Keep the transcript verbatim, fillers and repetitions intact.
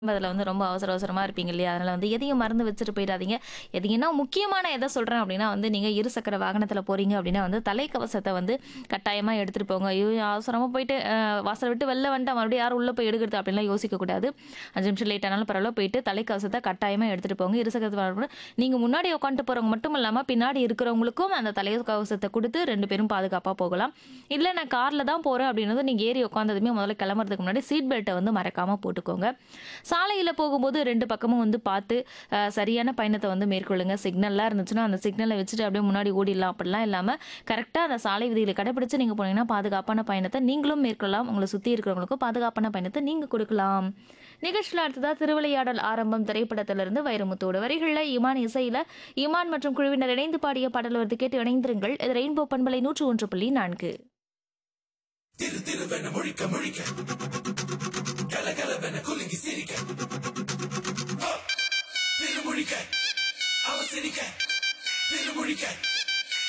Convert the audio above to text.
அதில வந்து ரொம்ப அவசர அவசரமா இருப்பீங்க இல்லையா? அதனால வந்து எதையும் மறந்து வச்சுட்டு போயிடாதீங்க. எதையும்னா முக்கியமான எத சொல்றேன் அப்டின்னா வந்து, நீங்க இருசக்கர வாகனத்தில போறீங்க அப்டின்னா வந்து தலைக்கவசத்த வந்து கட்டாயமா எடுத்துட்டு போங்க. ஐயோ! அவசரமா போயிட்டு அ வாசல விட்டு வெளில வந்துட்டேன் மறுபடியும் யாரும் உள்ள போய் எடுக்குறது அப்டின்லாம் யோசிக்கக்கூடாது. ஐந்து நிமிஷம் லேட் ஆனாலும் பரவால்ல போயிட்டு தலைக்கவசத்த கட்டாயமா எடுத்துட்டு போங்க. இருசக்கர வாகனம் நீங்க முன்னாடி உட்காந்துட்டு போறவங்க மட்டும் இல்லாம, பின்னாடி இருக்கிறவங்களுக்கும் அந்த தலைக்கவசத்த குடுத்து ரெண்டு பேரும் பாதுகாப்பா போகலாம். இல்ல நான் கார்ல தான் போறேன் அப்டின்னதும் நீங்க ஏறி உட்காந்ததுமே முதல்ல கிளம்புறதுக்கு முன்னாடி சீட் பெல்ட்ட வந்து மறக்காம போட்டுக்கோங்க. சாலையில போகும்போது ரெண்டு பக்கமும் வந்து பார்த்து அ சரியான பயணத்த வந்து மேற்கொள்ளுங்க. சிக்னல்லாம் இருந்துச்சுன்னா, அந்த சிக்னல வச்சுட்டு அப்படியே முன்னாடி ஓடிடலாம். அப்படிலாம் இல்லாம கரெக்ட்டா அந்த சாலை விதிகளை கடைபிடிச்சு நீங்க போனீங்கன்னா, பாதுகாப்பான பயணத்த நீங்களும் மேற்கொள்ளலாம். உங்கள சுத்தி இருக்கிறவங்களுக்கும் பாதுகாப்பான பயணத்த நீங்க குடுக்கலாம். நிகழ்ச்சியில அடுத்ததா திருவிளையாடல் ஆரம்பம் திரைப்படத்திலிருந்து வைரமுத்தோட வரிகள்ல இமான் இசையில இமான் மற்றும் குழுவினர் இணைந்து பாடிய பாடல் வருது கேட்டு இணைந்திருங்கள். இது ரெயின்போ பண்பலை நூற்று ஒன்று புள்ளி நான்கு. திரு திருவென முழிக்க முழிக்க கலகலவென குலுங்கி சிரிக்க திருமுழிக்க அவ சிரிக்க திருமுழிக்க